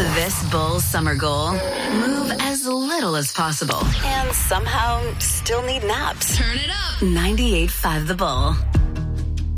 This Bull's summer goal: move as little as possible and somehow still need naps. Turn it up. 98.5 The Bull.